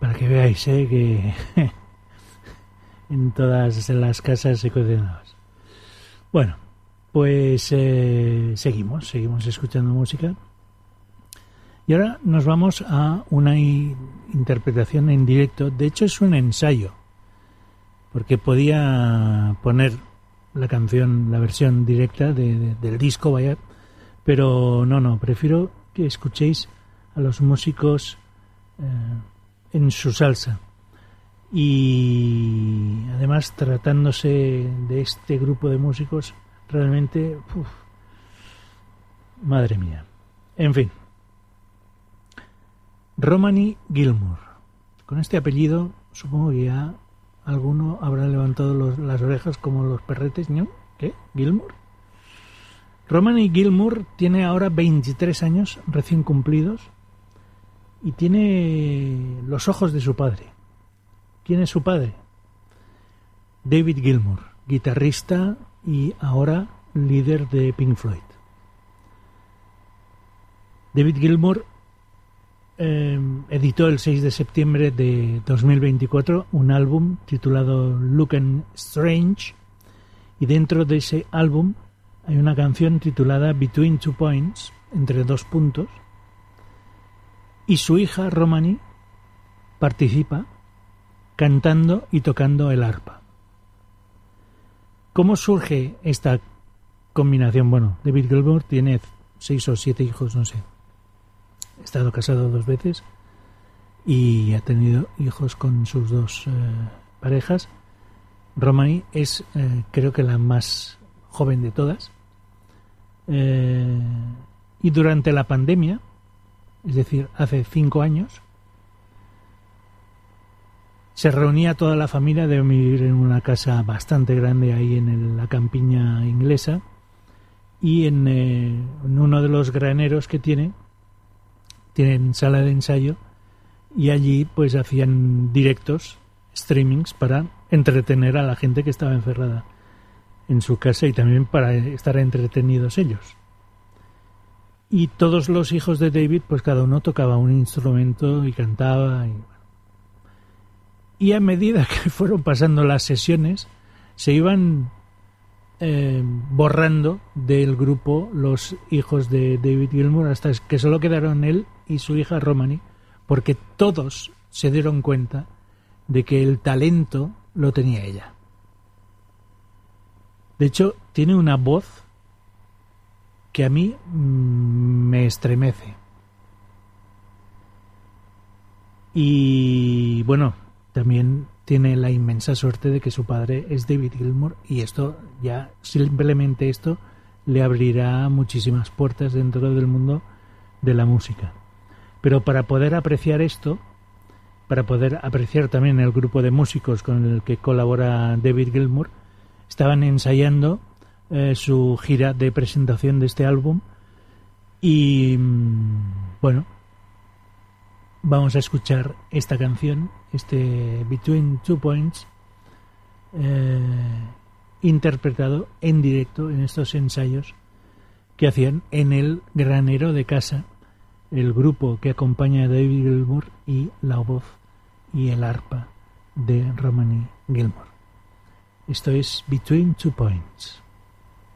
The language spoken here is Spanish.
Para que veáis que en todas las casas se cuecen habas. Bueno, pues seguimos escuchando música. Y ahora nos vamos a una interpretación en directo. De hecho, es un ensayo, porque podía poner la canción, la versión directa del disco, vaya, pero no, prefiero que escuchéis a los músicos en su salsa. Y además, tratándose de este grupo de músicos, realmente, madre mía. En fin, Romany Gilmour. Con este apellido, supongo que ya alguno habrá levantado las orejas como los perretes, ¿no? ¿Qué? ¿Gilmour? Romany Gilmour tiene ahora 23 años recién cumplidos y tiene los ojos de su padre. ¿Quién es su padre? David Gilmour, guitarrista y ahora líder de Pink Floyd. David Gilmour editó el 6 de septiembre de 2024 un álbum titulado Looking Strange, y dentro de ese álbum hay una canción titulada Between Two Points, entre dos puntos, y su hija Romany participa cantando y tocando el arpa. ¿Cómo surge esta combinación? Bueno, David Gilmour tiene 6 o 7 hijos, no sé. Ha estado casado 2 veces y ha tenido hijos con sus 2 parejas. Romany es, creo que la más joven de todas. Y durante la pandemia, es decir, hace 5 años, se reunía toda la familia de vivir en una casa bastante grande ahí en la campiña inglesa, y en uno de los graneros que tienen sala de ensayo, y allí pues hacían directos, streamings, para entretener a la gente que estaba encerrada en su casa y también para estar entretenidos ellos. Y todos los hijos de David, pues cada uno tocaba un instrumento y cantaba. Y a medida que fueron pasando las sesiones, se iban borrando del grupo los hijos de David Gilmour, hasta que solo quedaron él y su hija Romany, porque todos se dieron cuenta de que el talento lo tenía ella. De hecho, tiene una voz que a mí me estremece. Y bueno, también tiene la inmensa suerte de que su padre es David Gilmour, y esto ya, simplemente esto, le abrirá muchísimas puertas dentro del mundo de la música. Pero para poder apreciar esto, para poder apreciar también el grupo de músicos con el que colabora David Gilmour, estaban ensayando su gira de presentación de este álbum, y bueno, vamos a escuchar esta canción, este Between Two Points, interpretado en directo en estos ensayos que hacían en el granero de casa el grupo que acompaña a David Gilmour y la voz y el arpa de Romany Gilmour. Esto es Between Two Points.